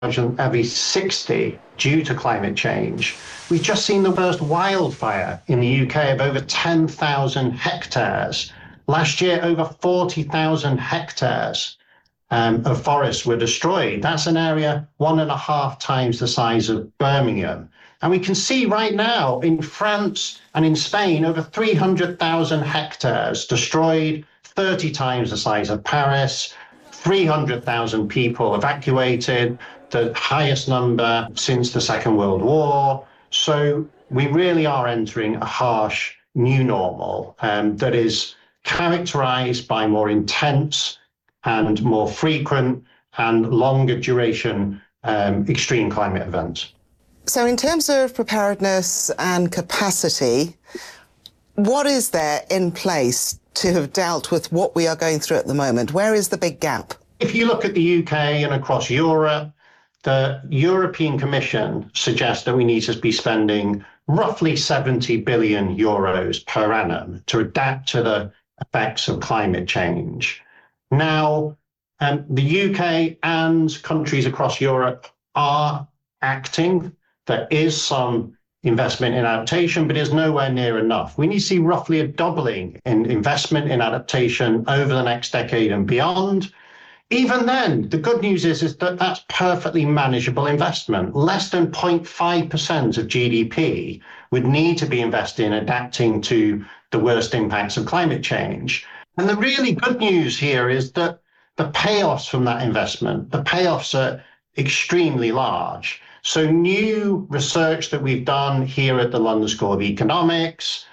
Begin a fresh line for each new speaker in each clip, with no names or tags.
than every 60 due to climate change. We've just seen the first wildfire in the UK of over 10,000 hectares. Last year, over 40,000 hectares of forests were destroyed. That's an area 1.5 times the size of Birmingham. And we can see right now in France and in Spain, over 300,000 hectares destroyed, 30 times the size of Paris, 300,000 people evacuated, the highest number since the Second World War. So we really are entering a harsh new normal that is characterized by more intense and more frequent and longer duration extreme climate events.
So in terms of preparedness and capacity, what is there in place to have dealt with what we are going through at the moment? Where is the big gap?
If you look at the UK and across Europe, the European Commission suggests that we need to be spending roughly 70 billion euros per annum to adapt to the effects of climate change. Now, the UK and countries across Europe are acting. There is some investment in adaptation, but is nowhere near enough. We need to see roughly a doubling in investment in adaptation over the next decade and beyond. Even then, the good news is that that's perfectly manageable investment. Less than 0.5% of GDP would need to be invested in adapting to the worst impacts of climate change. And the really good news here is that the payoffs from that investment, the payoffs are extremely large. So new research that we've done here at the London School of Economics,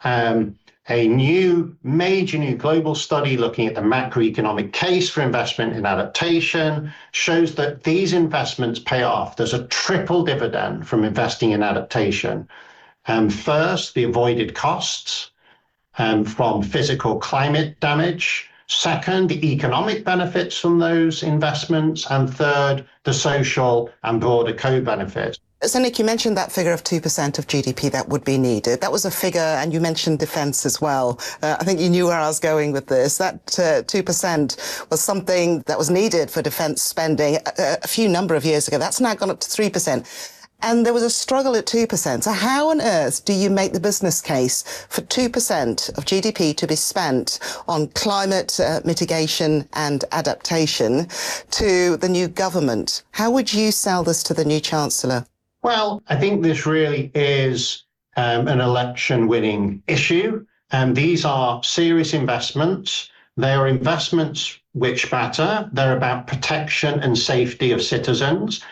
a major new global study looking at the macroeconomic case for investment in adaptation shows that these investments pay off. There's a triple dividend from investing in adaptation. First, the avoided costs from physical climate damage. Second, the economic benefits from those investments. And third, the social and broader co-benefits.
So, Nick, you mentioned that figure of 2% of GDP that would be needed. That was a figure, and you mentioned defence as well. I think you knew where I was going with this. That 2% was something that was needed for defence spending a few number of years ago. That's now gone up to 3%. And there was a struggle at 2%. So how on earth do you make the business case for 2% of GDP to be spent on climate mitigation and adaptation to the new government? How would you sell this to the new Chancellor?
Well, I think this really is an election-winning issue. And these are serious investments. They are investments which matter. They're about protection and safety of citizens.